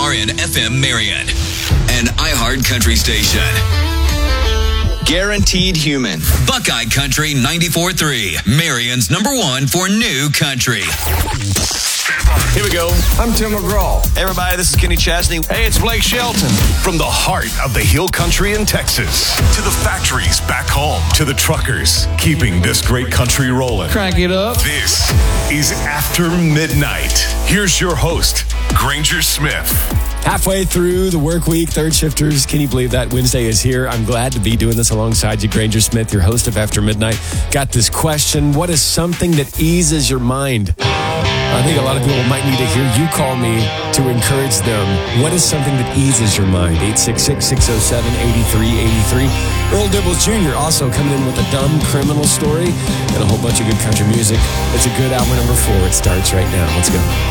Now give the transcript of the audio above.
WRN FM Marion, an iHeart Country station. Guaranteed Human. Buckeye Country 94.3, Marion's #1 for new country. Here we go. I'm Tim McGraw. Hey everybody, this is Kenny Chesney. Hey, it's Blake Shelton. From the heart of the Hill Country in Texas to the factories back home to the truckers keeping this great country rolling. Crank it up. This is After Midnight. Here's your host, Granger Smith. Halfway through the work week, third shifters. Can you believe that Wednesday is here? I'm glad to be doing this alongside you, Granger Smith, your host of After Midnight. Got this question. What is something that eases your mind? I think a lot of people might need to hear you call me to encourage them. What is something that eases your mind? 866-607-8383. Earl Dibbles Jr. also coming in with a dumb criminal story and a whole bunch of good country music. It's a good hour number 4. It starts right now. Let's go.